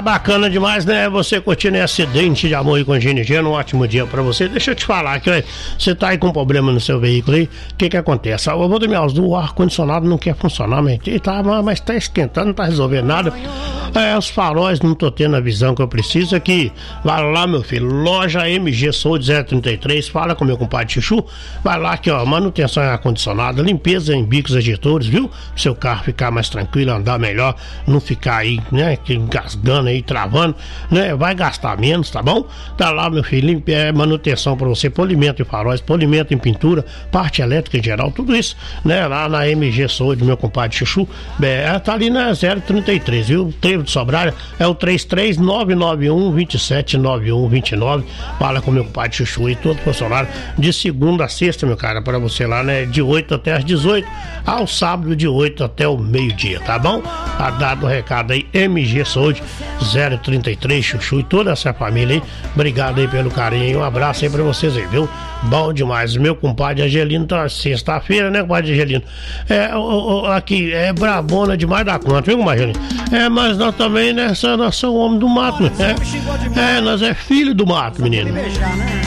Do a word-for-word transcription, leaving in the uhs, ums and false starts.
bacana demais, né? Você curtindo esse acidente de amor aí com a G N G, um ótimo dia pra você. Deixa eu te falar que você tá aí com problema no seu veículo aí, o que que acontece? Eu vou dormir aos o ar-condicionado não quer funcionar, mas tá, mas tá esquentando, não tá resolvendo nada. É, os faróis não tô tendo a visão que eu preciso aqui. Vai lá, meu filho, loja M G Sold zero trinta e três, fala com meu compadre Chuchu. Vai lá aqui, ó, manutenção em ar-condicionado, limpeza em bicos ejetores, viu? Pro seu carro ficar mais tranquilo, andar melhor, não ficar aí, né, engasgando aí, travando, né? Vai gastar menos, tá bom? Tá lá, meu filho, limpa, é, manutenção pra você, polimento em faróis, polimento em pintura, parte elétrica em geral, tudo isso, né? Lá na M G Sold, meu compadre Chuchu, é, tá ali na zero trinta e três, viu? Trevo de Sobralha é o três três nove nove um, dois sete nove um dois nove. Fala com meu compadre Chuchu e todo funcionário de segunda a sexta, meu cara, pra você lá, né? De oito até as dezoito, ao sábado de oito até o meio-dia, tá bom? Tá dado o recado aí, M G Sold zero trinta e três, Chuchu e toda essa família aí. Obrigado aí pelo carinho e um abraço aí pra vocês aí, viu? Bom demais. Meu compadre Angelino tá sexta-feira, né, compadre Angelino? É, o, o, aqui, é brabona demais da conta, viu, compadre Angelino? É, mas nós também, né, nós somos homem do mato, né? É, é, nós é filho do mato, menino.